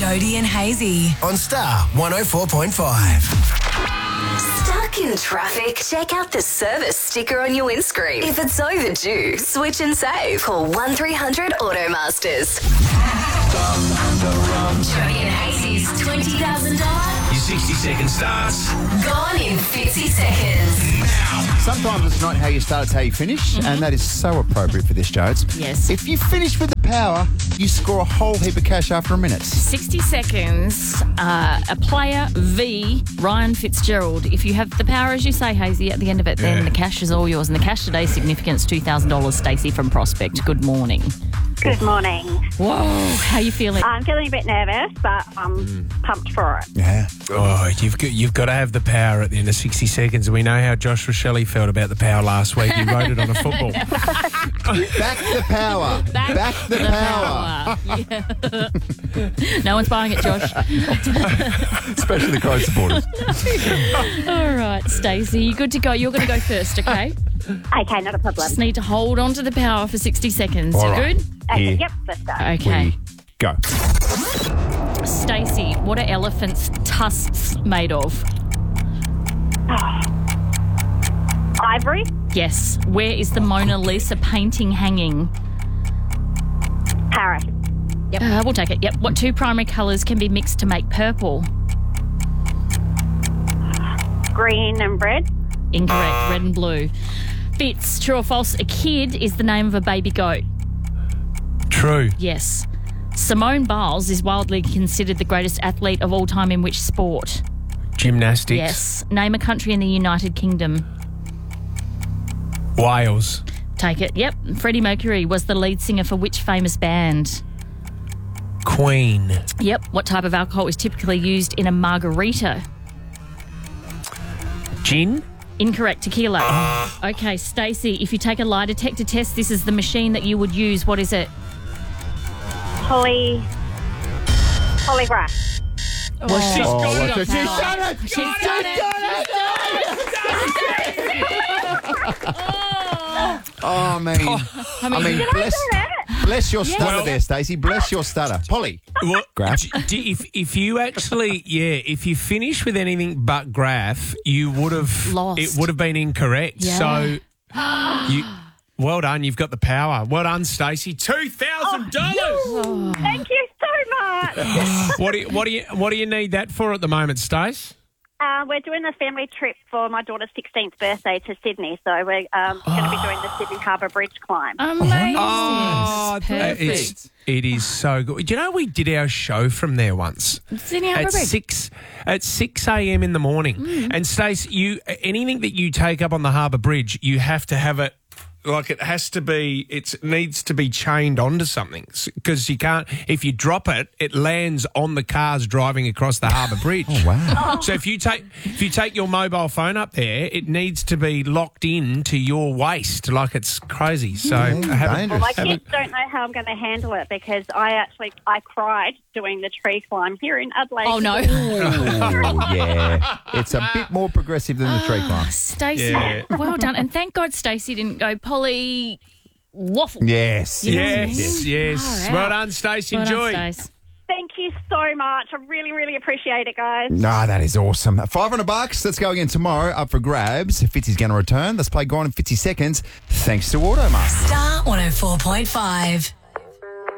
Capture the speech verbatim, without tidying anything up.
Jody and Hazy on Star one oh four point five. Stuck in traffic? Check out the service sticker on your windscreen. If it's overdue, switch and save. Call one three hundred Automasters. Jody and Hazy's twenty thousand dollars. Your sixty second starts. Gone in fifty seconds. Now. Sometimes it's not how you start, it's how you finish, Mm-hmm. and that is so appropriate for this, Jodes. Yes. If you finish with the power, you score a whole heap of cash after a minute. sixty seconds, uh, a player v Ryan Fitzgerald. If you have the power, as you say, Hazy, at the end of it, then Yeah. the cash is all yours. And the cash today's significance, two thousand dollars. Stacey from Prospect. Good morning. Good morning. Whoa, how you feeling? I'm feeling a bit nervous, but I'm pumped for it. Yeah. Oh, you've got, you've got to have the power at the end of sixty seconds. We know how Josh Rochelle felt about the power last week. He wrote it on a football. Back the power. Back, Back the, power. power. Yeah. No one's buying it, Josh. Especially the Crow supporters. All right, Stacey, you good to go? You're going to go first, okay? Okay, not a problem. Just need to hold on to the power for sixty seconds. All you right. good? Okay, Here yep, let's start. Okay. we go. Stacey, what are elephants' tusks made of? Ivory, Yes. Where is the Mona Lisa painting hanging? Paris, Yep. Uh, we'll take it. Yep. What two primary colours can be mixed to make purple? green and red. Incorrect. Red and blue. Fitz, true or false? A kid is the name of a baby goat. True. Yes. Simone Biles is widely considered the greatest athlete of all time in which sport? Gymnastics. Yes. Name a country in the United Kingdom. Wales. Take it. Yep. Freddie Mercury was the lead singer for which famous band? Queen. Yep. What type of alcohol is typically used in a margarita? Gin. Incorrect. Tequila. Okay, Stacey, if you take a lie detector test, this is the machine that you would use. What is it? Poly, polygraph. Well, she's Oh, got what's it. it? She's done it! She's done it. Oh, I mean, I mean, Did bless, I do that? bless your stutter Well- there, Stacey. Bless your stutter. Polly. Well, Graph. d- d- if if you actually, yeah, if you finish with anything but graph, you would have Lost. It would have been incorrect. Yeah. So, you, well done. You've got the power. Well done, Stacey. Two thousand dollars. Thank you so much. What do you, what do you what do you need that for at the moment, Stace? Uh, we're doing a family trip for my daughter's sixteenth birthday to Sydney, so we're um, going to be doing the Sydney Harbour Bridge climb. Amazing. Oh, Perfect. it's it is so good. Do you know we did our show from there once? Sydney Harbour At Bridge. six at six a.m. in the morning. Mm. And Stace, you anything that you take up on the Harbour Bridge, you have to have it like it has to be. It needs to be chained onto something because you can't. If you drop it, it lands on the cars driving across the Harbour Bridge. Oh, wow. So if you take if you take your mobile phone up there, it needs to be locked in to your waist like it's crazy. So I haven't- dangerous. My haven't- kids don't know how I'm going to handle it because I actually I cried doing the tree climb here in Adelaide. Oh, no. Oh, yeah. It's a bit more progressive than the tree climb. Stacey, Yeah. well done. And thank God Stacey didn't go Polly waffle. Yes. Yes, yes. Far Well out. done, Stace. Well done, Enjoy. Stace. Thank you so much. I really, really appreciate it, guys. No, that is awesome. five hundred bucks. Let's go again tomorrow. Up for grabs. Fitzy's going to return. Let's play Gone in fifty seconds. Thanks to Automaster. Star one oh four point five.